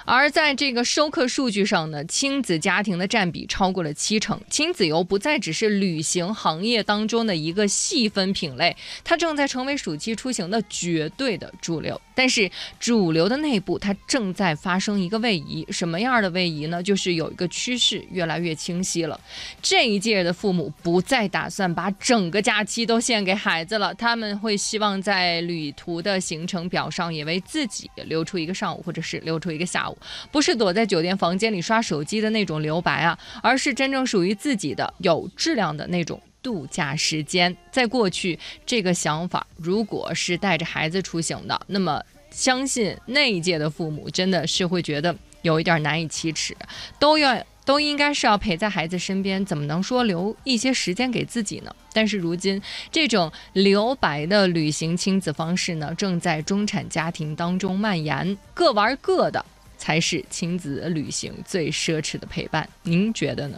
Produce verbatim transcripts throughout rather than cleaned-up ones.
而在这个收客数据上呢，亲子家庭的占比超过了七成，亲子游不再只是旅行行业当中的一个细分品类，它正在成为暑期出行的绝对的主流。但是主流的内部它正在发生一个位移，什么样的位移呢？就是有一个趋势越来越清晰了。这一届的父母不再打算把整个假期都献给孩子了，他们会希望在旅途的行程表上也为自己留出一个上午，或者是留出一个下午，不是躲在酒店房间里刷手机的那种留白啊，而是真正属于自己的有质量的那种度假时间。在过去，这个想法如果是带着孩子出行的，那么相信那一届的父母真的是会觉得有一点难以启齿，都要都应该是要陪在孩子身边，怎么能说留一些时间给自己呢？但是如今这种留白的旅行亲子方式呢，正在中产家庭当中蔓延，各玩各的才是亲子旅行最奢侈的陪伴，您觉得呢？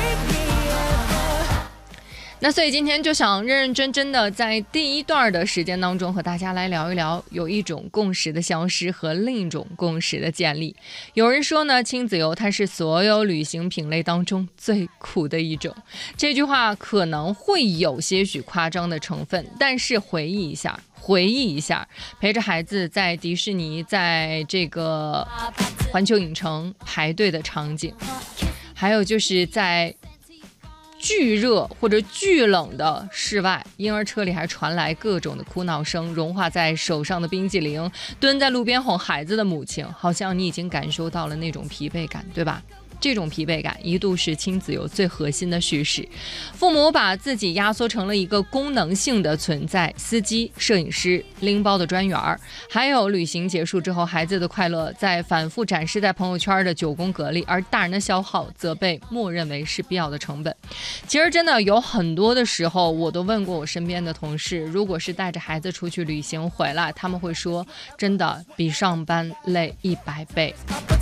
那所以今天就想认认真真的在第一段的时间当中和大家来聊一聊，有一种共识的消失和另一种共识的建立。有人说呢，亲子游它是所有旅行品类当中最苦的一种，这句话可能会有些许夸张的成分，但是回忆一下回忆一下陪着孩子在迪士尼，在这个环球影城排队的场景，还有就是在巨热或者巨冷的室外，婴儿车里还传来各种的哭闹声，融化在手上的冰激凌，蹲在路边哄孩子的母亲，好像你已经感受到了那种疲惫感，对吧？这种疲惫感一度是亲子游最核心的叙事，父母把自己压缩成了一个功能性的存在，司机、摄影师、拎包的专员，还有旅行结束之后孩子的快乐在反复展示在朋友圈的九宫格里，而大人的消耗则被默认为是必要的成本。其实真的有很多的时候，我都问过我身边的同事，如果是带着孩子出去旅行回来，他们会说真的比上班累一百倍。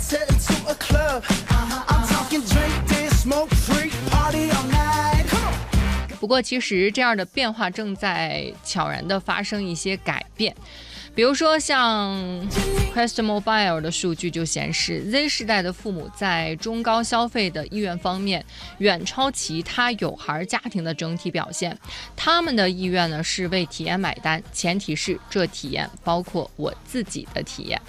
不过其实这样的变化正在悄然地发生一些改变，比如说像 Quest Mobile 的数据就显示 Z 世代的父母在中高消费的意愿方面远超其他有孩家庭的整体表现，他们的意愿呢是为体验买单，前提是这体验包括我自己的体验。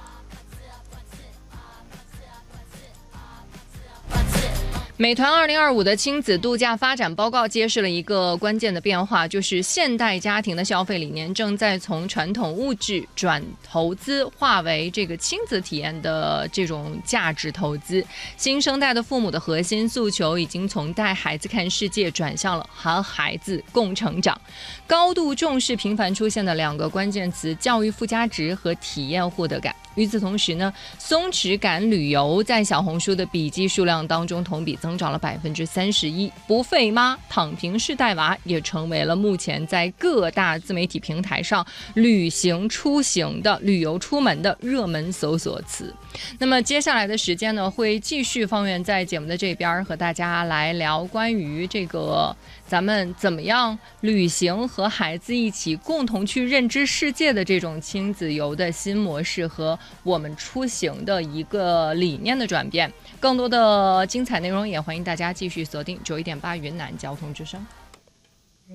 美团二零二五的亲子度假发展报告揭示了一个关键的变化，就是现代家庭的消费理念正在从传统物质转投资化为这个亲子体验的这种价值投资。新生代的父母的核心诉求已经从带孩子看世界转向了和孩子共成长，高度重视频繁出现的两个关键词：教育附加值和体验获得感。与此同时呢，松弛感旅游在小红书的笔记数量当中同比增长了百分之三十一，不费妈、躺平式带娃也成为了目前在各大自媒体平台上旅行出行的旅游出门的热门搜索词。那么接下来的时间呢，会继续方圆在节目的这边和大家来聊关于这个咱们怎么样旅行和孩子一起共同去认知世界的这种亲子游的新模式和我们出行的一个理念的转变。更多的精彩内容也欢迎大家继续锁定九一点八云南交通之声。